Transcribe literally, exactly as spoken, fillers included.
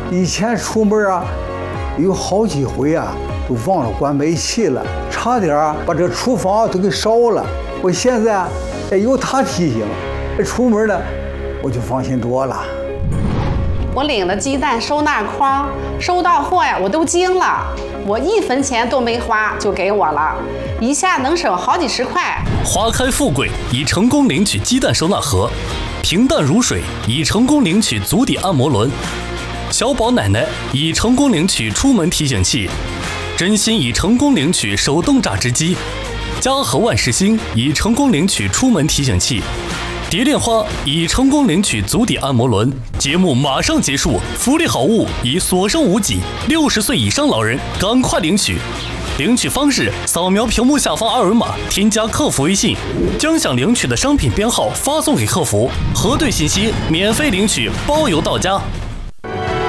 以前出门啊，有好几回啊，都忘了关煤气了，差点啊把这厨房都给烧了。我现在啊，有他提醒，出门呢我就放心多了。 我领的鸡蛋收纳筐收到货呀，我都惊了，我一分钱都没花就给我了，一下能省好几十块。 花开富贵已成功领取鸡蛋收纳盒，平淡如水已成功领取足底按摩轮，小宝奶奶已成功领取出门提醒器，真心已成功领取手动榨汁机，嘉禾万事兴已成功领取出门提醒器，蝶恋花已成功领取足底按摩轮。节目马上结束，福利好物已所剩无几，六十岁以上老人赶快领取。领取方式：扫描屏幕下方二维码，添加客服微信，将想领取的商品编号发送给客服，核对信息，免费领取，包邮到家。